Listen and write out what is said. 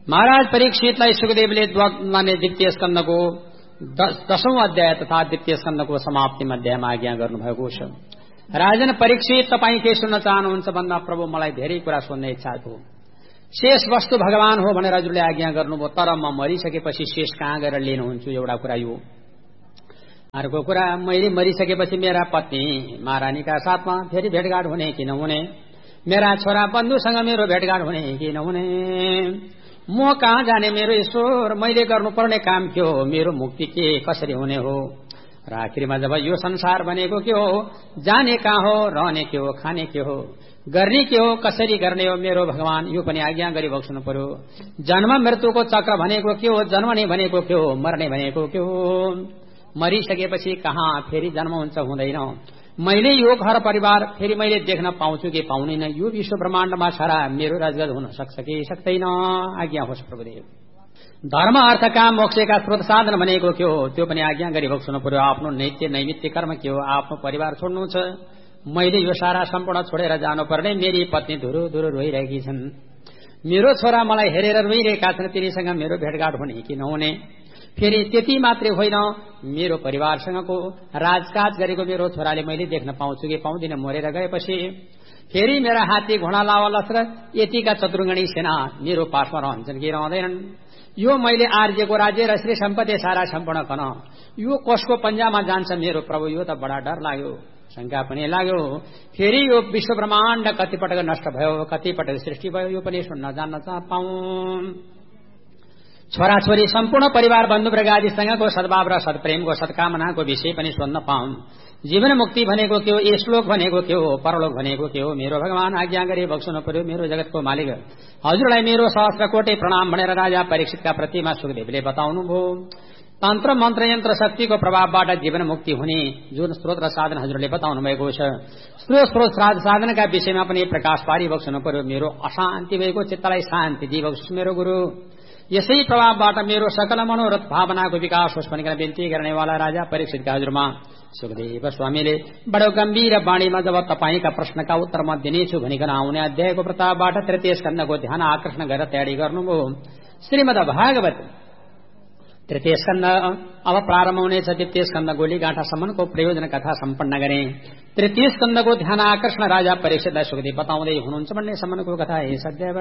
महाराज परीक्षितलाई सुखदेवले माने द्वितीय स्कन्धको 10औं अध्याय तथा द्वितीय स्कन्धको समाप्तिमा अध्यायमा आज्ञा गर्नुभएको छ। राजन परीक्षित, तपाईं के सुन्न चाहनुहुन्छ भन्दा प्रभु मलाई धेरै कुरा सुन्ने इच्छा थियो। शेष वस्तु भगवान हो भनेर हजुरले आज्ञा गर्नुभयो, तर म मरिसकेपछि शेष कहाँ गएर लिनुहुन्छु? एउटा कुरा यो। अर्को कुरा, मैले मरिसकेपछि मेरा पत्नी महारानीका साथमा फेरि भेटघाट हुने कि नहुने, मेरा छोरा बन्धुसँग मेरो भेटघाट हुने कि नहुने, म कहाँ जाने मेरो ईश्वर, मैले गर्नुपर्ने काम के हो, मेरो मुक्ति के कसरी हुने हो, र आखिरमा जब यो संसार बनेको के हो, जाने कहाँ हो, रहने के हो, खाने के हो, गर्ने के हो, कसरी गर्ने हो मेरो भगवान, यो पनि आज्ञा गरी बक्सनु पर्यो। जन्म मृत्युको चक्र भनेको के हो, जन्मने भनेको के हो, मर्ने भनेको के हो, मरिसकेपछि कहाँ फेरि जन्म हुन्छ हुँदैन, मैले यो घर परिवार फेरि मैले देख्न पाउँछु कि पाउदिन, यो विश्व ब्रह्माण्डमा सारा मेरो राजगज हुन सक्छ कि सक्दैन? आज्ञा होस् प्रभुदेव। धर्म अर्थ काम मोक्षका स्रोत साधन भनेको के हो, त्यो पनि आज्ञा गरी बक्सनु पर्यो। आफ्नो नित्य नैमित्य कर्म के हो, आफ्नो परिवार छोड्नु छ, मैले यो सारा सम्पूर्ण छोडेर जानुपर्ने, मेरी पत्नी धुरु धुरु रोइरहेकी छन्, मेरो छोरा मलाई हेरेर रोइरहेका छन्, तिनीसँग मेरो भेटघाट हुने कि नहुने, फेरि त्यति मात्रै होइन, मेरो परिवारसँगको राजकाज गरेको मेरो छोराले मैले देख्न पाउँछु कि पाउँदिन, मरेर गएपछि फेरि मेरा हात्ती घोडा लावालस र यतिका चतुर्गणी सेना मेरो पासमा रहन्छन् कि रहँदैनन्, यो मैले आर्जेको राज्य र श्री सम्पत्ति सारा सम्पूर्ण कन यो कसको पन्जामा जान्छ मेरो प्रभु? यो त बडा डर लाग्यो, शंका पनि लाग्यो। फेरि यो विश्व ब्रह्माण्ड कतिपटक नष्ट भयो, कतिपटक सृष्टि भयो, यो पनि सुन्न जान्न पाऊँ। छोराछोरी सम्पूर्ण परिवार बन्धुवर्ग आदिसँगको सद्भाव र सत्प्रेमको सत्कामनाको विषय पनि सुन्न पाऊँ। जीवन मुक्ति भनेको के हो, यशलोक भनेको के हो, परलोक भनेको के हो, मेरो भगवान आज्ञा गरी बक्सनु पर्यो। मेरो जगतको मालिक हजुरलाई मेरो सहस्र कोटि प्रणाम भनेर राजा परीक्षितका प्रतिमा सुखदेवले बताउनुभयो। तन्त्र मन्त्र यन्त्र शक्तिको प्रभावबाट जीवन मुक्ति हुने जुन स्रोत र साधन हजुरले बताउनु भएको छ, स्रोत साधनका विषयमा पनि प्रकाश पारी बक्सनु पर्यो। मेरो अशान्ति भएको चित्तलाई शान्ति दिइबक्सु मेरो गुरु। यसै प्रभावबाट मेरो सकल मनोरथ भावनाको विकास होस् भनिकन विन्ती गर्नेवाला राजा परीक्षितका हजुरमा सुखदेव स्वामीले बडो गम्भीर वाणीमा जब तपाईका प्रश्नका उत्तर म दिनेछु भनिकन आउने अध्यायको प्रतापबाट तृतीय स्कन्धको ध्यान आकर्षण गरेर तयारी गर्नुभयो। श्रीमद् भागवत तृतीय स्कन्ध अब प्रारम्भ हुनेछ। द्वितीय स्कन्ध गोलीगाँठासम्मको प्रयोजन कथा सम्पन्न गरे। तृतीय स्कन्धको ध्यान आकर्षण राजा परीक्षितलाई सुखदेव बताउँदै हुनुहुन्छ भन्ने सम्मको कथा यस अध्याय